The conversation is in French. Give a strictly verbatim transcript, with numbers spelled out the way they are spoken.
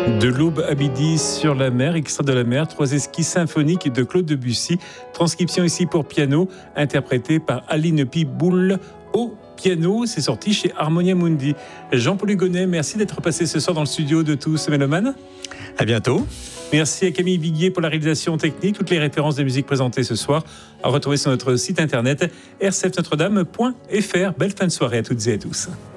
De l'aube à midi sur la mer, extrait de la mer, trois esquisses symphoniques de Claude Debussy. Transcription ici pour piano, interprétée par Aline Piboul au piano. C'est sorti chez Harmonia Mundi. Jean-Paul Hugonnet, merci d'être passé ce soir dans le studio de Tous Mélomanes. À bientôt. Merci à Camille Viguier pour la réalisation technique. Toutes les références des musiques présentées ce soir à retrouver sur notre site internet r c f notre dame point f r. Belle fin de soirée à toutes et à tous.